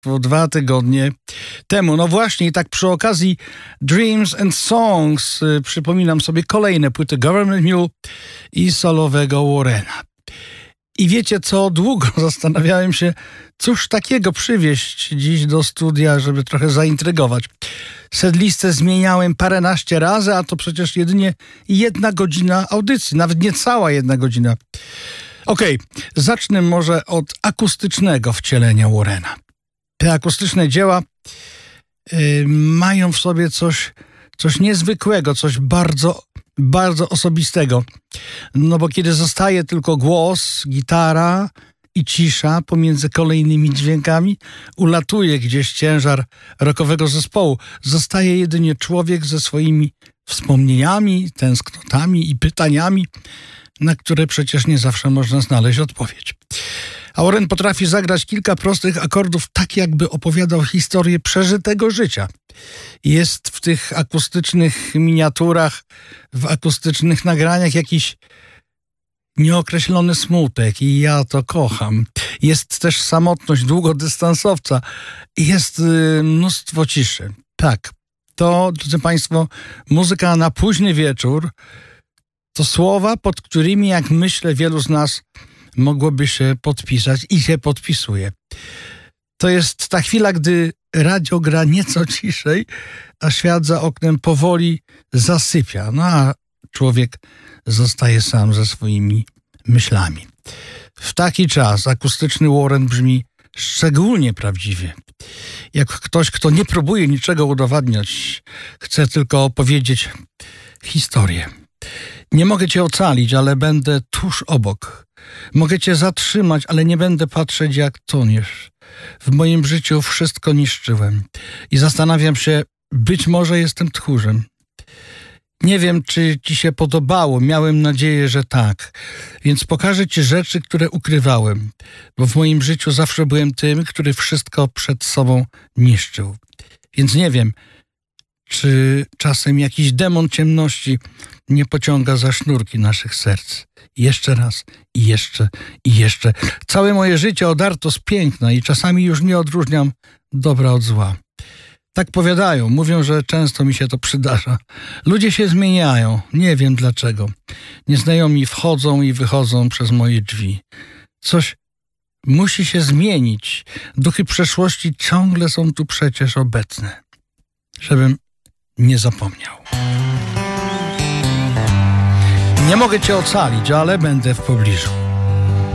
2 tygodnie temu. No właśnie, i tak przy okazji Dreams and Songs przypominam sobie kolejne płyty Government Mule i solowego Warrena. I wiecie co? Długo zastanawiałem się, cóż takiego przywieźć dziś do studia, żeby trochę zaintrygować. Setlistę zmieniałem paręnaście razy, a to przecież jedynie 1 godzina audycji, nawet nie cała 1 godzina. Okej, zacznę może od akustycznego wcielenia Warrena. Te akustyczne dzieła mają w sobie coś niezwykłego, coś bardzo, bardzo osobistego. No bo kiedy zostaje tylko głos, gitara i cisza pomiędzy kolejnymi dźwiękami, ulatuje gdzieś ciężar rockowego zespołu. Zostaje jedynie człowiek ze swoimi wspomnieniami, tęsknotami i pytaniami, na które przecież nie zawsze można znaleźć odpowiedź. A Warren potrafi zagrać kilka prostych akordów tak, jakby opowiadał historię przeżytego życia. Jest w tych akustycznych miniaturach, w akustycznych nagraniach jakiś nieokreślony smutek i ja to kocham. Jest też samotność długodystansowca i jest mnóstwo ciszy. Tak, to, drodzy Państwo, muzyka na późny wieczór to słowa, pod którymi, jak myślę, wielu z nas mogłoby się podpisać i się podpisuje. To jest ta chwila, gdy radio gra nieco ciszej, a świat za oknem powoli zasypia. No a człowiek zostaje sam ze swoimi myślami. W taki czas akustyczny Warren brzmi szczególnie prawdziwie. Jak ktoś, kto nie próbuje niczego udowadniać, chce tylko opowiedzieć historię. Nie mogę cię ocalić, ale będę tuż obok. Mogę cię zatrzymać, ale nie będę patrzeć, jak toniesz. W moim życiu wszystko niszczyłem i zastanawiam się, być może jestem tchórzem. Nie wiem, czy ci się podobało, miałem nadzieję, że tak. Więc pokażę ci rzeczy, które ukrywałem, bo w moim życiu zawsze byłem tym, który wszystko przed sobą niszczył. Więc nie wiem, czy czasem jakiś demon ciemności nie pociąga za sznurki naszych serc. Jeszcze raz i jeszcze i jeszcze. Całe moje życie odarto z piękna i czasami już nie odróżniam dobra od zła. Tak powiadają, mówią, że często mi się to przydarza. Ludzie się zmieniają, nie wiem dlaczego. Nieznajomi wchodzą i wychodzą przez moje drzwi. Coś musi się zmienić. Duchy przeszłości ciągle są tu przecież obecne. Żebym nie zapomniał. Nie mogę cię ocalić, ale będę w pobliżu.